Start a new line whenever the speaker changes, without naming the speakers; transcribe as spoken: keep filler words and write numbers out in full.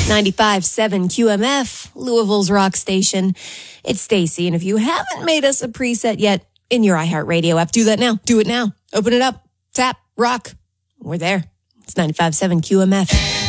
ninety-five point seven Q M F, Louisville's rock station. It's Stacy, and if you haven't made us a preset yet in your iHeartRadio app, do that now. Do it now. Open it up. Tap. Rock. We're there. It's ninety-five point seven Q M F.